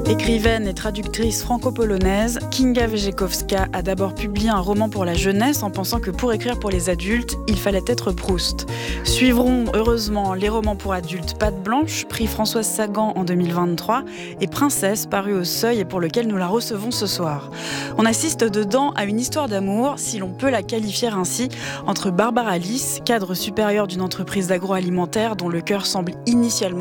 Écrivaine et traductrice franco-polonaise, Kinga Wierzchowska a d'abord publié un roman pour la jeunesse en pensant que pour écrire pour les adultes, il fallait être Proust. Suivront heureusement les romans pour adultes Patte Blanche, prix Françoise Sagan en 2023, et Princesse, paru au Seuil et pour lequel nous la recevons ce soir. On assiste dedans à une histoire d'amour, si l'on peut la qualifier ainsi, entre Barbara Lys, cadre supérieur d'une entreprise d'agroalimentaire dont le cœur semble initialement